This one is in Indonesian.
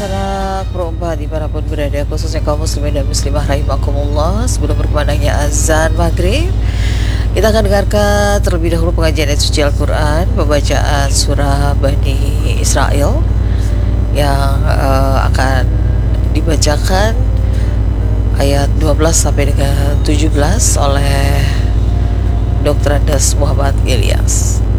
sanak berubah dimanapun berada, khususnya kaum muslimin dan muslimah rahimakumullah. Sebelum berkumandangnya azan maghrib, kita akan dengarkan terlebih dahulu pengajian ayat suci Al-Quran, pembacaan surah Bani Israel yang akan dibacakan ayat 12 sampai dengan 17 oleh Dr. Andes Muhammad Ilyas.